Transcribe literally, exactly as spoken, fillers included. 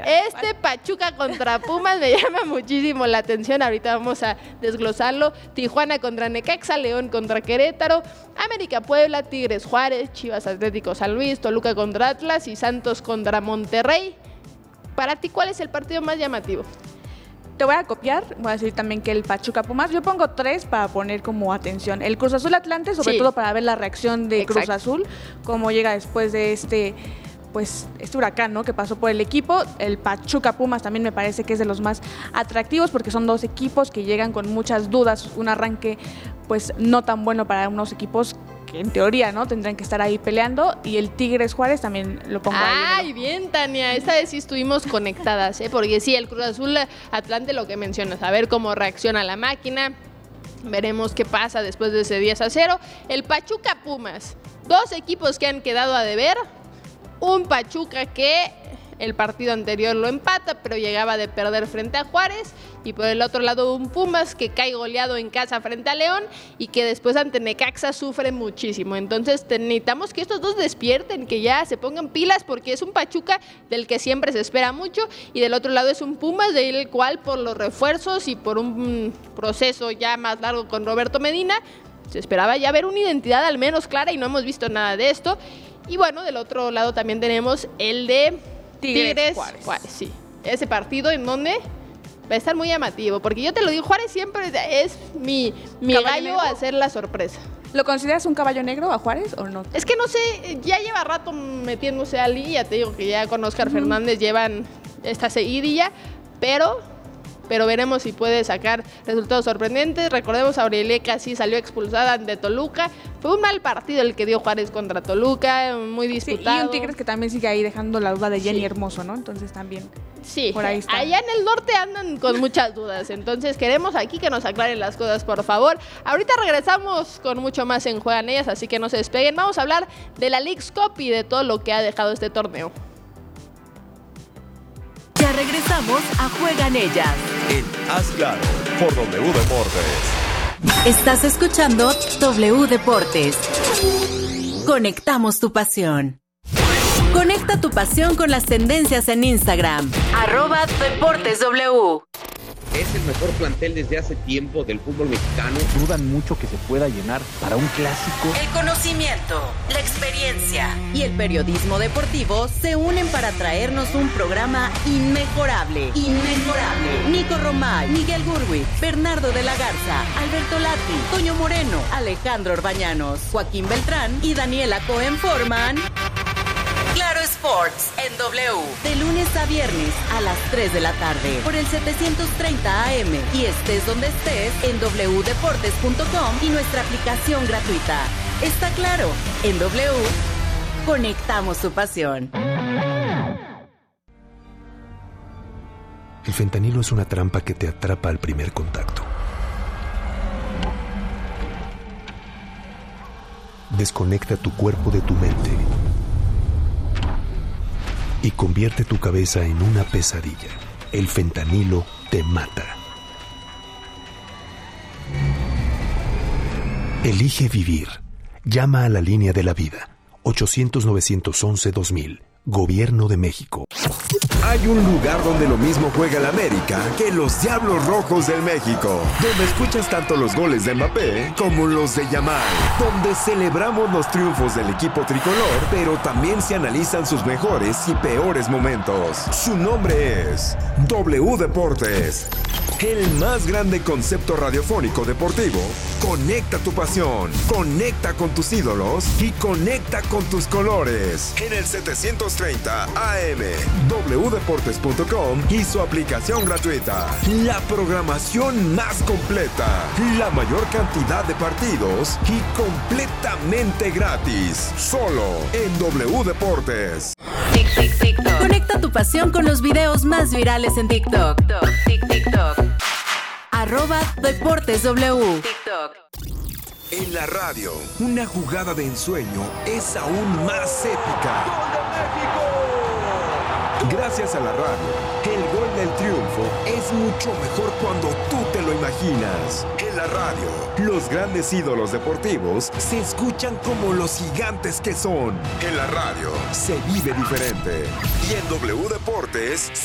Este Pachuca contra Pumas me llama muchísimo la atención. Ahorita vamos a desglosarlo. Tijuana contra Necaxa, León contra Querétaro, América Puebla, Tigres Juárez, Chivas Atlético San Luis, Toluca contra Atlas y Santos contra Monterrey. Para ti, ¿cuál es el partido más llamativo? Te voy a copiar, voy a decir también que el Pachuca Pumas, yo pongo tres para poner como atención. El Cruz Azul Atlante, sobre sí. todo para ver la reacción de Exacto. Cruz Azul, cómo llega después de este, pues, este huracán, ¿no?, que pasó por el equipo. El Pachuca Pumas también me parece que es de los más atractivos porque son dos equipos que llegan con muchas dudas, un arranque pues no tan bueno para unos equipos que en teoría, ¿no?, tendrán que estar ahí peleando, y el Tigres Juárez también lo pongo Ay, ahí. Ay, bien, Tania, esta vez sí estuvimos conectadas, ¿eh? Porque sí, el Cruz Azul Atlante, lo que mencionas, a ver cómo reacciona la máquina, veremos qué pasa después de ese diez a cero. El Pachuca Pumas, dos equipos que han quedado a deber, un Pachuca que el partido anterior lo empata, pero llegaba de perder frente a Juárez, y por el otro lado un Pumas que cae goleado en casa frente a León y que después ante Necaxa sufre muchísimo. Entonces necesitamos que estos dos despierten, que ya se pongan pilas, porque es un Pachuca del que siempre se espera mucho, y del otro lado es un Pumas del cual, por los refuerzos y por un proceso ya más largo con Roberto Medina, se esperaba ya ver una identidad al menos clara, y no hemos visto nada de esto. Y bueno, del otro lado también tenemos el de Tigres, Tigres Juárez. Juárez, sí. Ese partido en donde va a estar muy llamativo, porque yo te lo digo, Juárez siempre es mi, mi gallo a hacer la sorpresa. ¿Lo consideras un caballo negro a Juárez o no? Es que no sé, ya lleva rato metiéndose a Lí, ya te digo que ya con Oscar uh-huh. Fernández llevan esta seguidilla, pero... pero veremos si puede sacar resultados sorprendentes. Recordemos, Aurelien casi salió expulsada ante Toluca. Fue un mal partido el que dio Juárez contra Toluca, muy disputado. Sí, y un Tigres que también sigue ahí dejando la duda de Jenny sí. Hermoso, ¿no? Entonces también sí, por ahí está. Allá en el norte andan con muchas dudas, entonces queremos aquí que nos aclaren las cosas, por favor. Ahorita regresamos con mucho más en Juegan Ellas, así que no se despeguen. Vamos a hablar de la Leagues Cup y de todo lo que ha dejado este torneo. Ya regresamos a Juegan Ellas. En Haz Claro, por W Deportes. Estás escuchando W Deportes. Conectamos tu pasión. Conecta tu pasión con las tendencias en Instagram. Arroba Deportes W. Es el mejor plantel desde hace tiempo del fútbol mexicano. Dudan mucho que se pueda llenar para un clásico. El conocimiento, la experiencia y el periodismo deportivo se unen para traernos un programa inmejorable. Inmejorable. Nico Romay, Miguel Gurwi, Bernardo de la Garza, Alberto Lati, Toño Moreno, Alejandro Orbañanos, Joaquín Beltrán y Daniela Cohen forman Claro Sports en W, de lunes a viernes a las tres de la tarde por el setecientos treinta A M, y estés donde estés en doble u deportes punto com y nuestra aplicación gratuita. Está claro, en W conectamos tu pasión. El fentanilo es una trampa que te atrapa al primer contacto. Desconecta tu cuerpo de tu mente y convierte tu cabeza en una pesadilla. El fentanilo te mata. Elige vivir. Llama a la línea de la vida. ochocientos, novecientos once, dos mil. Gobierno de México. Hay un lugar donde lo mismo juega el América que los Diablos Rojos del México, donde escuchas tanto los goles de Mbappé como los de Yamal, donde celebramos los triunfos del equipo tricolor, pero también se analizan sus mejores y peores momentos. Su nombre es W Deportes, el más grande concepto radiofónico deportivo. Conecta tu pasión, conecta con tus ídolos y conecta con tus colores. En el setecientos treinta A M, doble u deportes punto com y su aplicación gratuita. La programación más completa, la mayor cantidad de partidos y completamente gratis. Solo en W Deportes. Tic, tic, TikTok. Conecta tu pasión con los videos más virales en TikTok. Tic, TikTok. Arroba Deportes W. TikTok. En la radio, una jugada de ensueño es aún más épica. ¡Gol de México! Gracias a la radio, el gol del triunfo es mucho mejor cuando tú te lo imaginas. En la radio, los grandes ídolos deportivos se escuchan como los gigantes que son. En la radio, se vive diferente. Y en W Deportes